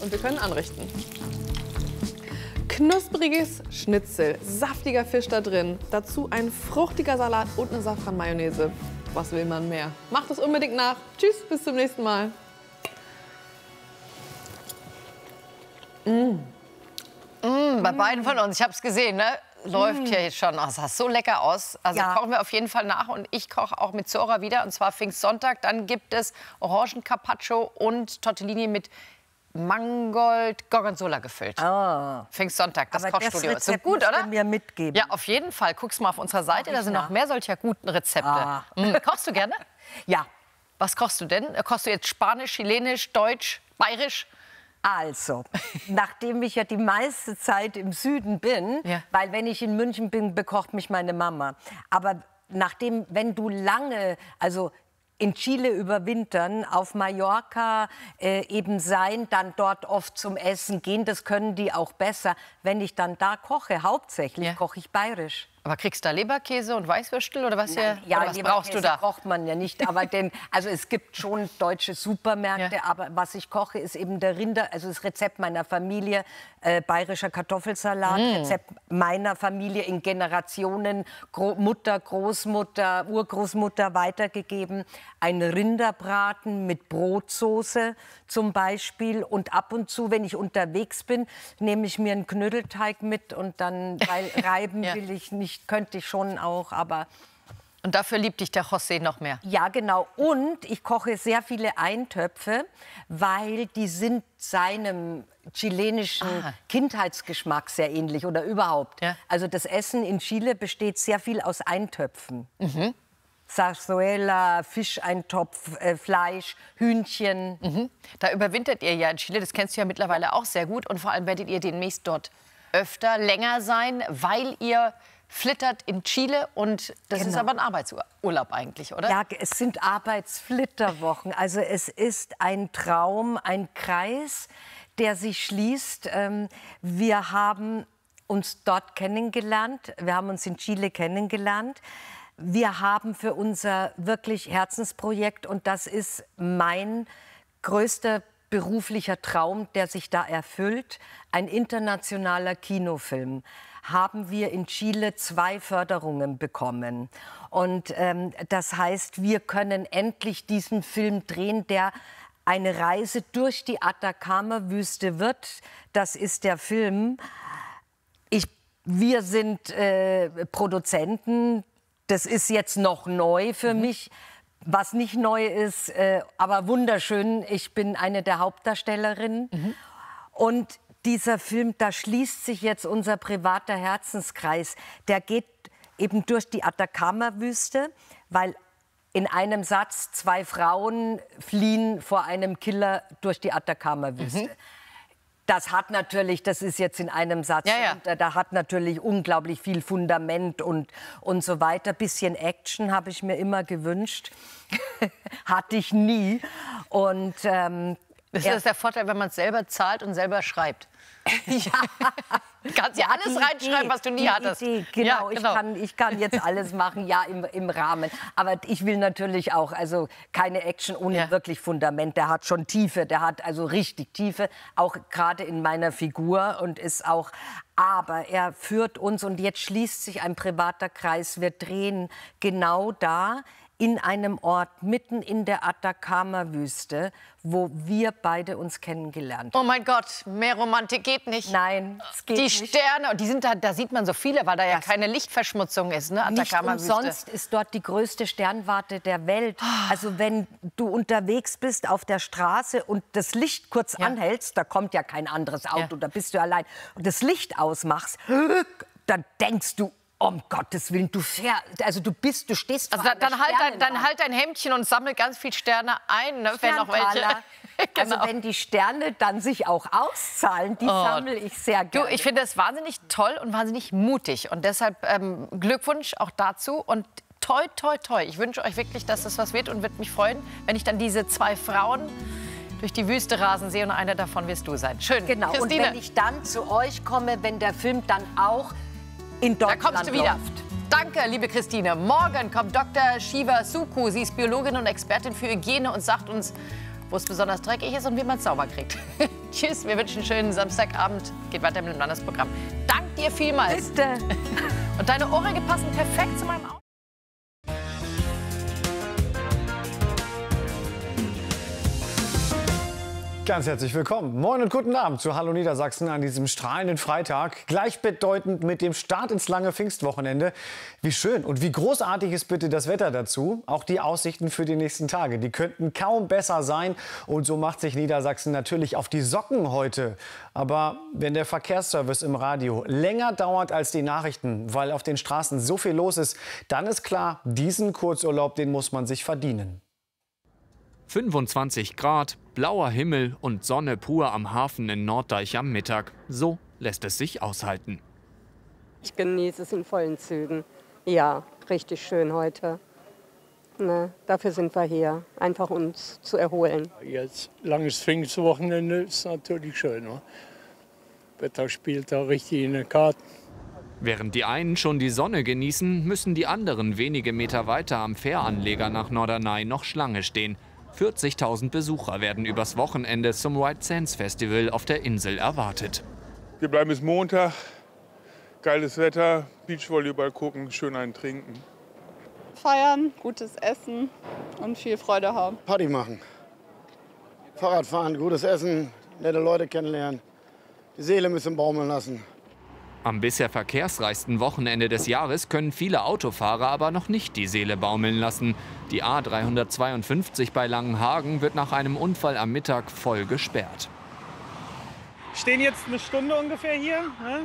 und wir können anrichten. Knuspriges Schnitzel, saftiger Fisch da drin, dazu ein fruchtiger Salat und eine Safran-Mayonnaise. Was will man mehr? Macht es unbedingt nach. Tschüss, bis zum nächsten Mal. Bei beiden von uns, ich habe es gesehen, ne? Läuft hier jetzt schon. Oh, das sah so lecker aus. Also Ja. kochen wir auf jeden Fall nach und ich koche auch mit Zora wieder und zwar Pfingstsonntag. Dann gibt es Orangen-Carpaccio und Tortellini mit Mangold Gorgonzola gefüllt. Oh. Pfingstsonntag, das Aber Kochstudio. das Ist so Rezept gut, musst oder? du mir mitgeben. Ja, auf jeden Fall. Guck's mal auf unserer Seite, da sind noch nach. mehr solcher guten Rezepte. Ah. Kochst du gerne? Ja, Was kochst du denn? Kochst du jetzt Spanisch, Chilenisch, Deutsch, Bayerisch? also, nachdem ich ja die meiste Zeit im Süden bin, Ja. weil wenn ich in München bin, bekocht mich meine Mama. Aber nachdem, wenn du lange, also in Chile überwintern, auf Mallorca eben sein, dann dort oft zum Essen gehen, das können die auch besser. Wenn ich dann da koche, hauptsächlich Ja. koche ich bayerisch. Aber kriegst du da Leberkäse und Weißwürstel oder was, Ja, oder was brauchst du da? kocht man ja nicht, aber also es gibt schon deutsche Supermärkte, Ja. aber was ich koche, ist eben der Rinder, also das Rezept meiner Familie, bayerischer Kartoffelsalat, Rezept meiner Familie in Generationen, Mutter, Großmutter, Urgroßmutter weitergegeben, ein Rinderbraten mit Brotsoße zum Beispiel und ab und zu, wenn ich unterwegs bin, nehme ich mir einen Knödelteig mit und dann, weil reiben Ja. will ich nicht, könnte ich schon auch, aber Und dafür liebt dich der José noch mehr. ja, genau. Und ich koche sehr viele Eintöpfe, weil die sind seinem chilenischen Kindheitsgeschmack sehr ähnlich oder überhaupt. Ja. Also das Essen in Chile besteht sehr viel aus Eintöpfen. Zarzuela, Fischeintopf, Fleisch, Hühnchen. Da überwintert ihr ja in Chile, das kennst du ja mittlerweile auch sehr gut. Und vor allem werdet ihr demnächst dort öfter, länger sein, weil ihr flittert in Chile. Und das ist Genau. aber ein Arbeitsurlaub eigentlich, oder? Ja, es sind Arbeitsflitterwochen. Also es ist ein Traum, ein Kreis, der sich schließt. Wir haben uns dort kennengelernt. Wir haben uns in Chile kennengelernt. Wir haben für unser wirklich Herzensprojekt, und das ist mein größter beruflicher Traum, der sich da erfüllt, ein internationaler Kinofilm, haben wir in Chile 2 Förderungen bekommen. Und das heißt, wir können endlich diesen Film drehen, der eine Reise durch die Atacama-Wüste wird. Das ist der Film. Wir sind Produzenten. Das ist jetzt noch neu für mich. Was nicht neu ist, aber wunderschön. Ich bin eine der Hauptdarstellerinnen. Und dieser Film, da schließt sich jetzt unser privater Herzenskreis. Der geht eben durch die Atacama-Wüste, weil in einem Satz 2 Frauen fliehen vor einem Killer durch die Atacama-Wüste. Das hat natürlich, das ist jetzt in einem Satz, Ja, ja. Und, da hat natürlich unglaublich viel Fundament und so weiter. Bisschen Action habe ich mir immer gewünscht. Hatte ich nie. Und Das ist der Vorteil, wenn man es selber zahlt und selber schreibt. ja, Du kannst ja alles die reinschreiben, Idee, was du nie die hattest. Idee, genau, Ja, Ich kann jetzt alles machen, ja, im Rahmen. Aber ich will natürlich auch, also keine Action ohne Ja. wirklich Fundament. Der hat schon Tiefe, der hat also richtig Tiefe, auch gerade in meiner Figur und ist auch. Aber er führt uns, und jetzt schließt sich ein privater Kreis. Wir drehen genau da, in einem Ort mitten in der Atacama-Wüste, wo wir beide uns kennengelernt haben. Oh mein Gott, mehr Romantik geht nicht. Nein, es geht Die nicht. Sterne, und die sind da sieht man so viele, weil da ja keine Lichtverschmutzung ist, ne? Nicht Atacama-Wüste. umsonst ist dort die größte Sternwarte der Welt. Also wenn du unterwegs bist auf der Straße und das Licht kurz anhältst, da kommt ja kein anderes Auto, da bist du allein, und das Licht ausmachst, dann denkst du, um Gottes Willen, du stehst Also vor dann einer Sternenwarte. halt dein Hemdchen und sammel ganz viel Sterne ein, ne, wenn noch welche. Sterntaler. Genau. Also wenn die Sterne dann sich auch auszahlen, die sammle ich sehr Du, gerne. ich finde das wahnsinnig toll und wahnsinnig mutig. Und deshalb Glückwunsch auch dazu. Und toi, toi, toi. Ich wünsche euch wirklich, dass das was wird und würde mich freuen, wenn ich dann diese 2 Frauen durch die Wüste rasen sehe und eine davon wirst du sein. Schön. Genau, und Christine, wenn ich dann zu euch komme, wenn der Film dann auch in da Deutschland kommst du wieder. läuft. Danke, liebe Christine. Morgen kommt Dr. Shiva Suku. Sie ist Biologin und Expertin für Hygiene und sagt uns, wo es besonders dreckig ist und wie man es sauber kriegt. Tschüss, wir wünschen einen schönen Samstagabend. Geht weiter mit dem Landesprogramm. Dank dir vielmals. Bitte. Und deine Ohrringe passen perfekt zu meinem Auto. Ganz herzlich willkommen. Moin und guten Abend zu Hallo Niedersachsen an diesem strahlenden Freitag. Gleichbedeutend mit dem Start ins lange Pfingstwochenende. Wie schön und wie großartig ist bitte das Wetter dazu. Auch die Aussichten für die nächsten Tage, die könnten kaum besser sein. Und so macht sich Niedersachsen natürlich auf die Socken heute. Aber wenn der Verkehrsservice im Radio länger dauert als die Nachrichten, weil auf den Straßen so viel los ist, dann ist klar, diesen Kurzurlaub, den muss man sich verdienen. 25 Grad, blauer Himmel und Sonne pur am Hafen in Norddeich am Mittag. So lässt es sich aushalten. Ich genieße es in vollen Zügen. Ja, richtig schön heute. Ne, dafür sind wir hier, einfach uns zu erholen. Jetzt langes Pfingstwochenende ist natürlich schön. Ne? Wetter spielt da richtig in den Karten. Während die einen schon die Sonne genießen, müssen die anderen wenige Meter weiter am Fähranleger nach Norderney noch Schlange stehen. 40.000 Besucher werden übers Wochenende zum White Sands Festival auf der Insel erwartet. Wir bleiben bis Montag. Geiles Wetter, Beachvolleyball gucken, schön einen trinken. Feiern, gutes Essen und viel Freude haben. Party machen, Fahrrad fahren, gutes Essen, nette Leute kennenlernen, die Seele ein bisschen baumeln lassen. Am bisher verkehrsreichsten Wochenende des Jahres können viele Autofahrer aber noch nicht die Seele baumeln lassen. Die A352 bei Langenhagen wird nach einem Unfall am Mittag voll gesperrt. Wir stehen jetzt eine Stunde ungefähr hier. Ne?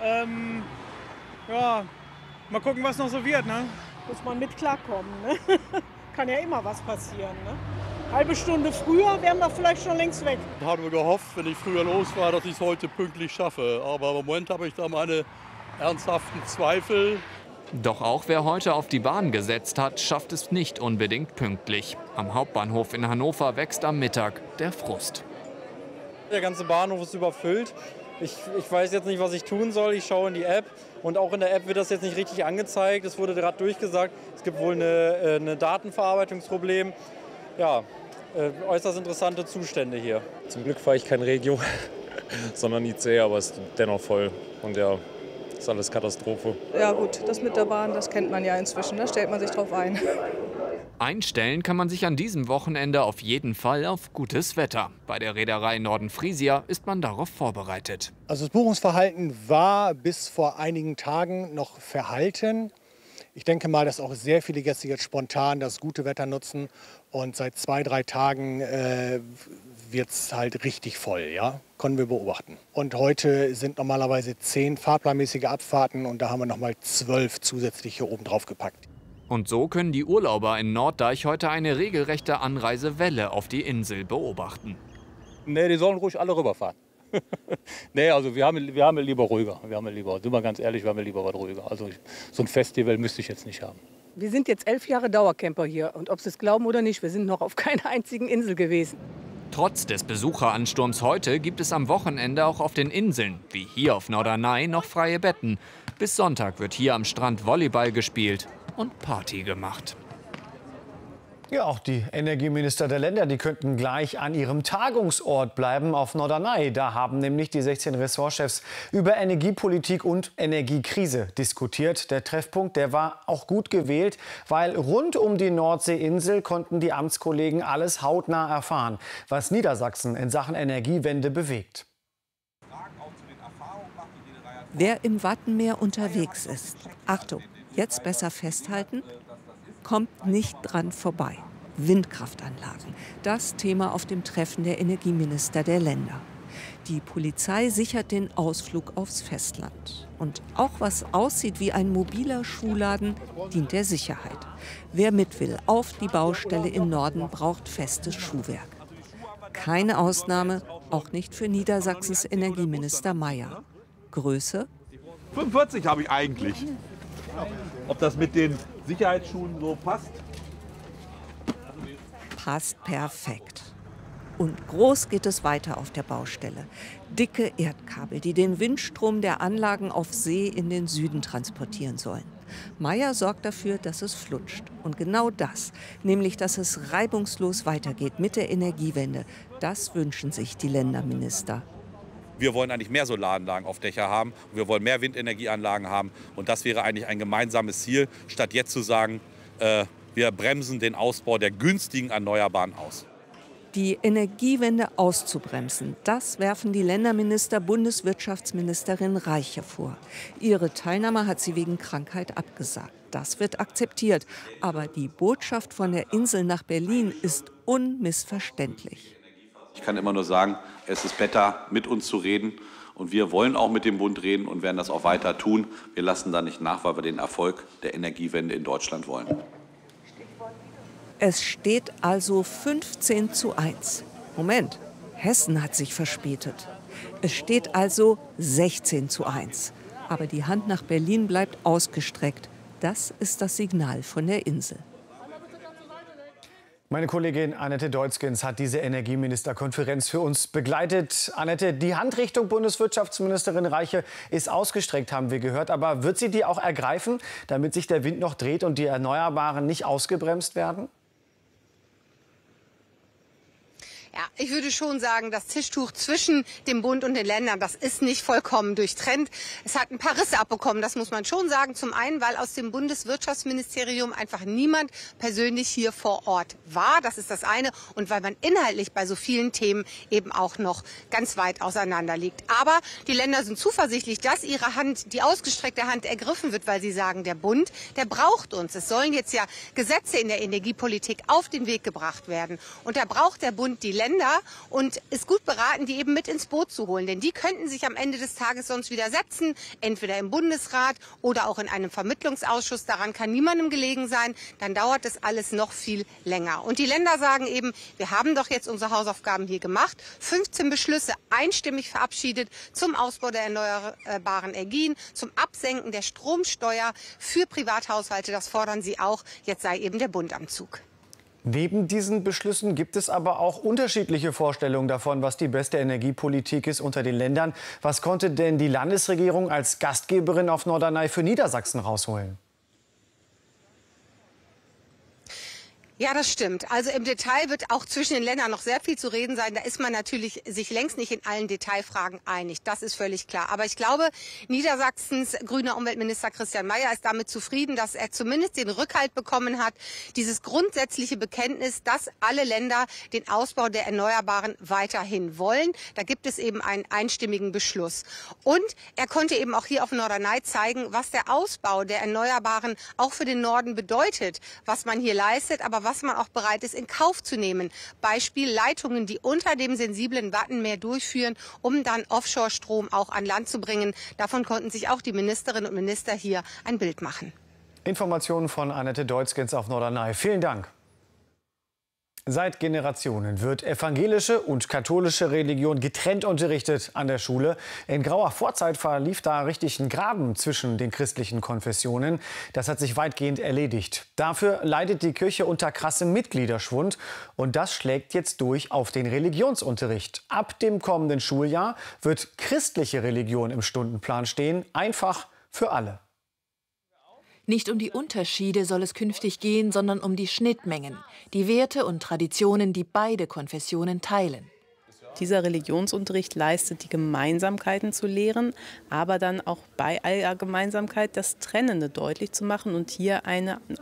Ja, mal gucken, was noch so wird. Ne? Muss man mit klarkommen. Ne? Kann ja immer was passieren. Ne? Halbe Stunde früher wären wir vielleicht schon längst weg. Da haben wir gehofft, wenn ich früher los war, dass ich es heute pünktlich schaffe. Aber im Moment habe ich da meine ernsthaften Zweifel. Doch auch wer heute auf die Bahn gesetzt hat, schafft es nicht unbedingt pünktlich. Am Hauptbahnhof in Hannover wächst am Mittag der Frust. Der ganze Bahnhof ist überfüllt. Ich weiß jetzt nicht, was ich tun soll. Ich schaue in die App und auch in der App wird das jetzt nicht richtig angezeigt. Es wurde gerade durchgesagt, es gibt wohl ein Datenverarbeitungsproblem. Ja, äußerst interessante Zustände hier. Zum Glück fahre ich kein Regio, sondern IC, aber es ist dennoch voll. Und ja, ist alles Katastrophe. Ja gut, das mit der Bahn, das kennt man ja inzwischen, da stellt man sich drauf ein. Einstellen kann man sich an diesem Wochenende auf jeden Fall auf gutes Wetter. Bei der Reederei Norden Frisia ist man darauf vorbereitet. Also das Buchungsverhalten war bis vor einigen Tagen noch verhalten. Ich denke mal, dass auch sehr viele Gäste jetzt spontan das gute Wetter nutzen. Und seit 2-3 Tagen wird es halt richtig voll, ja? Können wir beobachten. Und heute sind normalerweise 10 fahrplanmäßige Abfahrten und da haben wir noch mal 12 zusätzliche oben drauf gepackt. Und so können die Urlauber in Norddeich heute eine regelrechte Anreisewelle auf die Insel beobachten. Nee, die sollen ruhig alle rüberfahren. Nee, also wir haben lieber ruhiger. Sind wir ganz ehrlich, wir haben lieber was ruhiger. Also so ein Festival müsste ich jetzt nicht haben. Wir sind jetzt 11 Jahre Dauercamper hier und ob Sie es glauben oder nicht, wir sind noch auf keiner einzigen Insel gewesen. Trotz des Besucheransturms heute gibt es am Wochenende auch auf den Inseln, wie hier auf Norderney, noch freie Betten. Bis Sonntag wird hier am Strand Volleyball gespielt und Party gemacht. Ja, auch die Energieminister der Länder, die könnten gleich an ihrem Tagungsort bleiben auf Norderney. Da haben nämlich die 16 Ressortchefs über Energiepolitik und Energiekrise diskutiert. Der Treffpunkt, der war auch gut gewählt, weil rund um die Nordseeinsel konnten die Amtskollegen alles hautnah erfahren, was Niedersachsen in Sachen Energiewende bewegt. Wer im Wattenmeer unterwegs ist, Achtung, jetzt besser festhalten, kommt nicht dran vorbei. Windkraftanlagen, das Thema auf dem Treffen der Energieminister der Länder. Die Polizei sichert den Ausflug aufs Festland. Und auch was aussieht wie ein mobiler Schuhladen, dient der Sicherheit. Wer mit will auf die Baustelle im Norden, braucht festes Schuhwerk. Keine Ausnahme, auch nicht für Niedersachsens Energieminister Mayer. Größe? 45 habe ich eigentlich. Ob das mit den Sicherheitsschuhen so passt? Passt perfekt. Und groß geht es weiter auf der Baustelle. Dicke Erdkabel, die den Windstrom der Anlagen auf See in den Süden transportieren sollen. Mayer sorgt dafür, dass es flutscht. Und genau das, nämlich dass es reibungslos weitergeht mit der Energiewende, das wünschen sich die Länderminister. Wir wollen eigentlich mehr Solaranlagen auf Dächer haben. Wir wollen mehr Windenergieanlagen haben. Und das wäre eigentlich ein gemeinsames Ziel, statt jetzt zu sagen, wir bremsen den Ausbau der günstigen Erneuerbaren aus. Die Energiewende auszubremsen, das werfen die Länderminister Bundeswirtschaftsministerin Reiche vor. Ihre Teilnahme hat sie wegen Krankheit abgesagt. Das wird akzeptiert. Aber die Botschaft von der Insel nach Berlin ist unmissverständlich. Ich kann immer nur sagen, es ist besser, mit uns zu reden. Und wir wollen auch mit dem Bund reden und werden das auch weiter tun. Wir lassen da nicht nach, weil wir den Erfolg der Energiewende in Deutschland wollen. Es steht also 15:1. Moment, Hessen hat sich verspätet. Es steht also 16:1. Aber die Hand nach Berlin bleibt ausgestreckt. Das ist das Signal von der Insel. Meine Kollegin Annette Deutzgens hat diese Energieministerkonferenz für uns begleitet. Annette, die Hand Richtung Bundeswirtschaftsministerin Reiche ist ausgestreckt, haben wir gehört. Aber wird sie die auch ergreifen, damit sich der Wind noch dreht und die Erneuerbaren nicht ausgebremst werden? Ja, ich würde schon sagen, das Tischtuch zwischen dem Bund und den Ländern, das ist nicht vollkommen durchtrennt. Es hat ein paar Risse abbekommen, das muss man schon sagen. Zum einen, weil aus dem Bundeswirtschaftsministerium einfach niemand persönlich hier vor Ort war. Das ist das eine. Und weil man inhaltlich bei so vielen Themen eben auch noch ganz weit auseinander liegt. Aber die Länder sind zuversichtlich, dass ihre Hand, die ausgestreckte Hand, ergriffen wird, weil sie sagen, der Bund, der braucht uns. Es sollen jetzt ja Gesetze in der Energiepolitik auf den Weg gebracht werden. Und da braucht der Bund die Länder und ist gut beraten, die eben mit ins Boot zu holen. Denn die könnten sich am Ende des Tages sonst widersetzen, entweder im Bundesrat oder auch in einem Vermittlungsausschuss. Daran kann niemandem gelegen sein. Dann dauert das alles noch viel länger. Und die Länder sagen eben, wir haben doch jetzt unsere Hausaufgaben hier gemacht. 15 Beschlüsse einstimmig verabschiedet zum Ausbau der erneuerbaren Energien, zum Absenken der Stromsteuer für Privathaushalte. Das fordern sie auch. Jetzt sei eben der Bund am Zug. Neben diesen Beschlüssen gibt es aber auch unterschiedliche Vorstellungen davon, was die beste Energiepolitik ist unter den Ländern. Was konnte denn die Landesregierung als Gastgeberin auf Norderney für Niedersachsen rausholen? Ja, das stimmt. Also im Detail wird auch zwischen den Ländern noch sehr viel zu reden sein. Da ist man natürlich sich längst nicht in allen Detailfragen einig. Das ist völlig klar. Aber ich glaube, Niedersachsens grüner Umweltminister Christian Mayer ist damit zufrieden, dass er zumindest den Rückhalt bekommen hat, dieses grundsätzliche Bekenntnis, dass alle Länder den Ausbau der Erneuerbaren weiterhin wollen. Da gibt es eben einen einstimmigen Beschluss. Und er konnte eben auch hier auf Norderney zeigen, was der Ausbau der Erneuerbaren auch für den Norden bedeutet, was man hier leistet, aber was man auch bereit ist, in Kauf zu nehmen. Beispiel Leitungen, die unter dem sensiblen Wattenmeer durchführen, um dann Offshore-Strom auch an Land zu bringen. Davon konnten sich auch die Ministerinnen und Minister hier ein Bild machen. Informationen von Annette Deutzgens auf Norderney. Vielen Dank. Seit Generationen wird evangelische und katholische Religion getrennt unterrichtet an der Schule. In grauer Vorzeit verlief da richtig ein Graben zwischen den christlichen Konfessionen. Das hat sich weitgehend erledigt. Dafür leidet die Kirche unter krassem Mitgliederschwund. Und das schlägt jetzt durch auf den Religionsunterricht. Ab dem kommenden Schuljahr wird christliche Religion im Stundenplan stehen. Einfach für alle. Nicht um die Unterschiede soll es künftig gehen, sondern um die Schnittmengen, die Werte und Traditionen, die beide Konfessionen teilen. Dieser Religionsunterricht leistet, die Gemeinsamkeiten zu lehren, aber dann auch bei aller Gemeinsamkeit das Trennende deutlich zu machen und hier einen